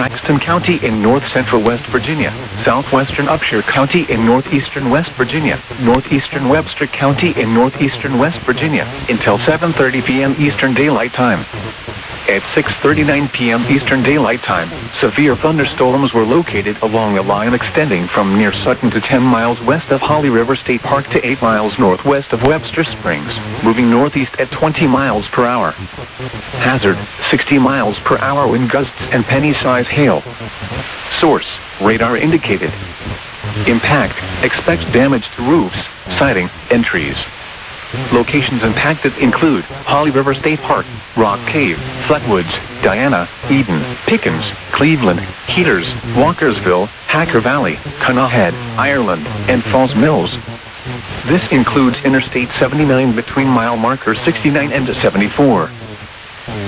Braxton County in north-central West Virginia, southwestern Upshur County in northeastern West Virginia, northeastern Webster County in northeastern West Virginia, until 7:30 p.m. Eastern Daylight Time. At 6:39 p.m. Eastern Daylight Time, severe thunderstorms were located along a line extending from near Sutton to 10 miles west of Holly River State Park to 8 miles northwest of Webster Springs, moving northeast at 20 miles per hour. Hazard, 60 miles per hour wind gusts and penny-size hail. Source, radar indicated. Impact, expect damage to roofs, siding, and trees. Locations impacted include Holly River State Park, Rock Cave, Flatwoods, Diana, Eden, Pickens, Cleveland, Heaters, Walkersville, Hacker Valley, Canahead, Ireland, and Falls Mills. This includes Interstate 79 between mile markers 69 and 74.